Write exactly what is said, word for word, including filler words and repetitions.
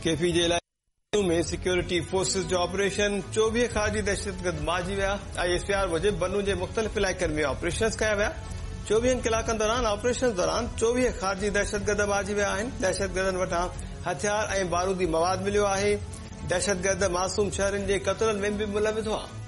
KP जे इलाइक़े में security forces जो ऑपरेशन चोवीह ख़ारजी दहशतगर्द मारिजी विया। आईएसपीआर मूजिबि बनू जे मुख़्तलिफ़ इलाइक़नि में ऑपरेशन कया विया। चोवीहनि कलाकनि दौरान ऑपरेशन दौरान चोवीह ख़ारजी दहशतगर्द मारिजी विया आहिनि। दहशतगर्दनि वटां हथियार ऐं बारूदी मवाद मिलियो आहे। दहशतगर्द मासूम शहरनि जे क़तलनि में बि मुलविस हुआ।